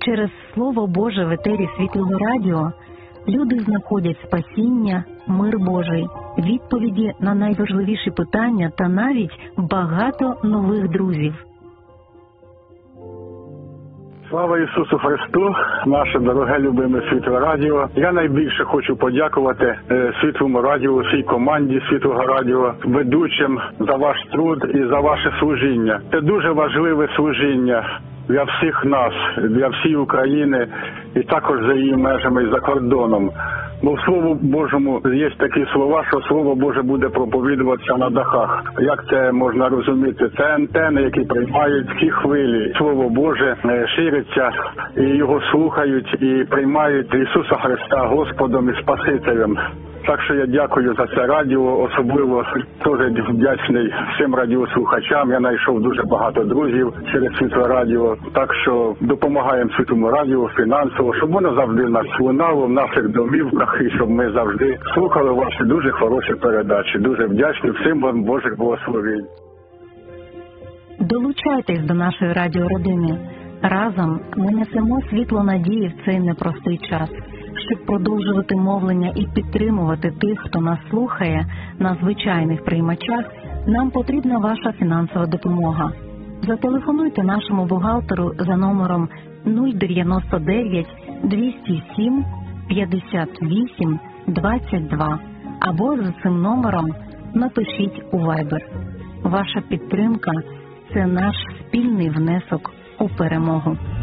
Через Слово Боже в етері Світлого Радіо люди знаходять спасіння, мир Божий, відповіді на найважливіші питання та навіть багато нових друзів. Слава Ісусу Христу, наше дороге любиме Світле Радіо. Я найбільше хочу подякувати Світлому Радіо, всій команді Світлого Радіо, ведучим за ваш труд і за ваше служіння. Це дуже важливе служіння для всіх нас, для всієї України і також за її межами і за кордоном. Бо в Слову Божому є такі слова, що Слово Боже буде проповідуватися на дахах. Як це можна розуміти? Це антени, які приймають всі хвилі. Слово Боже шириться, і його слухають, і приймають Ісуса Христа Господом і Спасителем. Так що я дякую за це радіо, особливо теж вдячний всім радіослухачам. Я знайшов дуже багато друзів через Світле Радіо. Так що допомагаємо Світлому Радіо фінансово, щоб воно завжди нас лунало в наших домівках і щоб ми завжди слухали ваші дуже хороші передачі. Дуже вдячний всім вам Божих благословень. Долучайтесь до нашої радіородини. Разом ми несемо світло надії в цей непростий час. Щоб продовжувати мовлення і підтримувати тих, хто нас слухає на звичайних приймачах, нам потрібна ваша фінансова допомога. Зателефонуйте нашому бухгалтеру за номером 099 207 58 22 або за цим номером напишіть у Viber. Ваша підтримка – це наш спільний внесок у перемогу.